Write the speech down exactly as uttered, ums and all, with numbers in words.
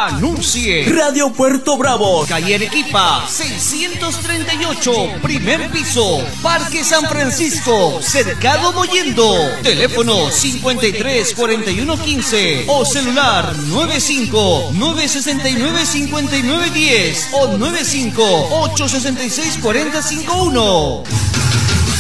Anuncie. Radio Puerto Bravo, calle Arequipa, seiscientos treinta y ocho, primer piso, Parque San Francisco, Cercado Mollendo. Teléfono cincuenta y tres, cuarenta y uno, quince o celular nueve cinco, nueve seis nueve, cinco nueve uno cero o nueve cinco, ocho seis seis, cuatro cero cinco uno.